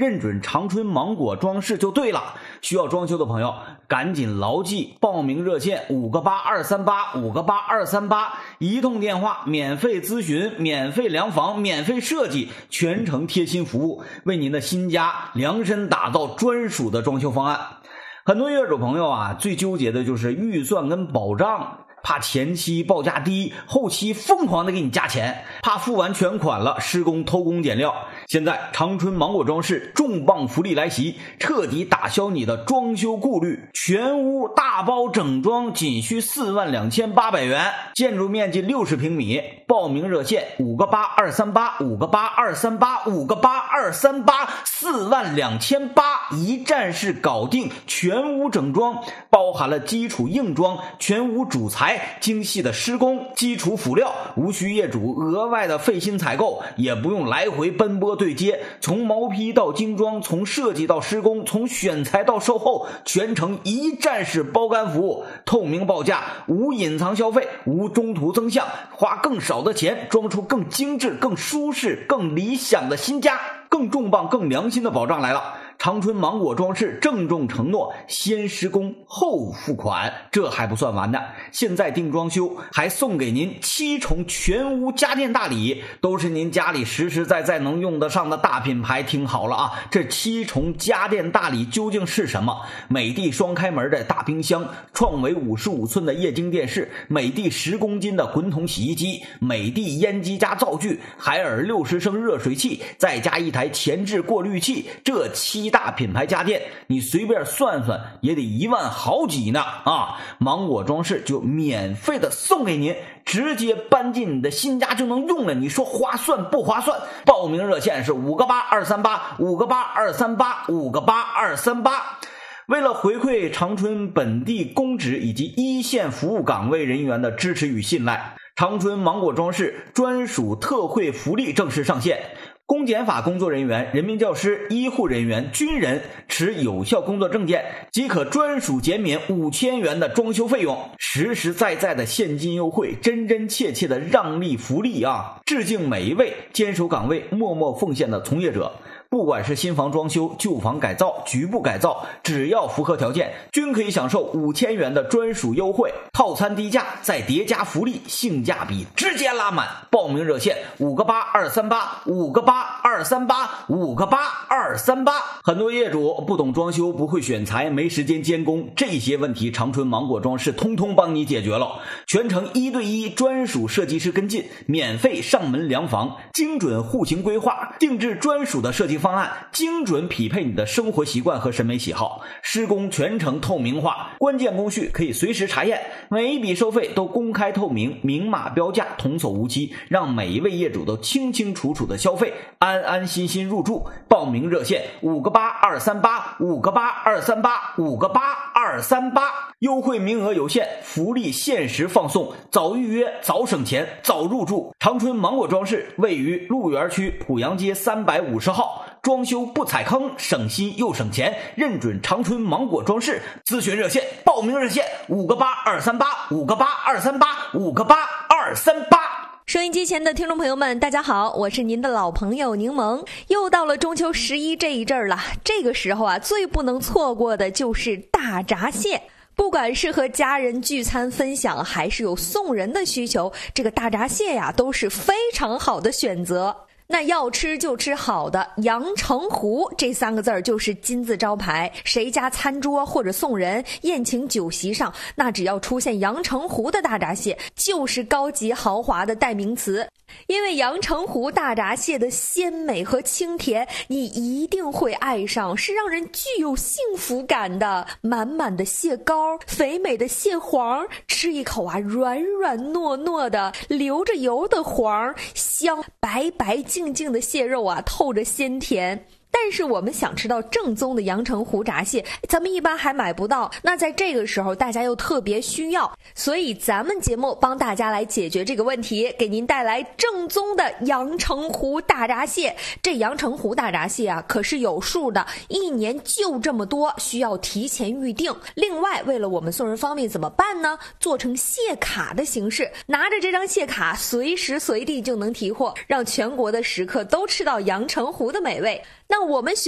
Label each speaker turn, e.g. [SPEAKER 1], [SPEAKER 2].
[SPEAKER 1] 认准长春芒果装饰就对了。需要装修的朋友赶紧牢记报名热线58238，58238，一通电话免费咨询，免费量房，免费设计，全程贴心服务，为您的新家量身打造专属的装修方案。很多业主朋友啊，最纠结的就是预算跟保障，怕前期报价低，后期疯狂的给你加钱，怕付完全款了施工偷工减料。现在长春芒果装饰重磅福利来袭，彻底打消你的装修顾虑，全屋大包整装仅需42800元，建筑面积60平米。报名热线58238，58238，58238，42800，一站式搞定，全屋整装，包含了基础硬装、全屋主材、精细的施工、基础辅料，无需业主额外的费心采购，也不用来回奔波对接，从毛坯到精装，从设计到施工，从选材到售后，全程一站式包干服务，透明报价，无隐藏消费，无中途增项，花更少的钱装出更精致、更舒适、更理想的新家。更重磅、更良心的保障来了！长春芒果装饰郑重承诺，先施工后付款。这还不算完呢，现在订装修还送给您7重全屋家电大礼，都是您家里实实在在能用得上的大品牌。听好了啊，这7重家电大礼究竟是什么？美的双开门的大冰箱，创维55寸的液晶电视，美的10公斤的滚筒洗衣机，美的烟机加灶具，海尔60升热水器，再加一台前置过滤器，这7大品牌家电你随便算算也得1万好几呢啊！芒果装饰就免费的送给您，直接搬进你的新家就能用了，你说划算不划算？报名热线是58238，58238，58238。为了回馈长春本地公职以及一线服务岗位人员的支持与信赖，长春芒果装饰专属特惠福利正式上线。公检法工作人员、人民教师、医护人员、军人持有效工作证件即可专属减免5000元的装修费用，实实在在的现金优惠，真真切切的让利福利啊！致敬每一位坚守岗位、默默奉献的从业者。不管是新房装修、旧房改造、局部改造，只要符合条件，均可以享受5000元的专属优惠，套餐低价再叠加福利，性价比直接拉满。报名热线58238，58238，58238。很多业主不懂装修，不会选材，没时间监工，这些问题长春芒果装饰通通帮你解决了，全程1对1专属设计师跟进，免费上门量房，精准户型规划，定制专属的设计方案，精准匹配你的生活习惯和审美喜好，施工全程透明化，关键工序可以随时查验，每一笔收费都公开透明，明码标价，童叟无欺，让每一位业主都清清楚楚的消费，安安心心入住。报名热线58238，58238，58238，优惠名额有限，福利限时放送，早预约早省钱早入住。长春芒果装饰位于鹿园区濮阳街350号，装修不踩坑，省心又省钱，认准长春芒果装饰。咨询热线、报名热线58238，58238，58238。
[SPEAKER 2] 收音机前的听众朋友们，大家好，我是您的老朋友柠檬。又到了中秋11这一阵了，这个时候啊，最不能错过的就是大闸蟹。不管是和家人聚餐分享，还是有送人的需求，这个大闸蟹呀，都是非常好的选择。那要吃就吃好的，阳澄湖这3个字就是金字招牌，谁家餐桌或者送人、宴请酒席上，那只要出现阳澄湖的大闸蟹，就是高级豪华的代名词。因为阳澄湖大闸蟹的鲜美和清甜，你一定会爱上，是让人具有幸福感的。满满的蟹膏，肥美的蟹黄，吃一口啊，软软糯糯的，流着油的黄，香，白白净净的蟹肉啊，透着鲜甜。但是我们想吃到正宗的阳澄湖闸蟹，咱们一般还买不到，那在这个时候大家又特别需要，所以咱们节目帮大家来解决这个问题，给您带来正宗的阳澄湖大闸蟹。这阳澄湖大闸蟹啊，可是有数的，一年就这么多，需要提前预定。另外，为了我们送人方便怎么办呢？做成蟹卡的形式，拿着这张蟹卡，随时随地就能提货，让全国的食客都吃到阳澄湖的美味。那我们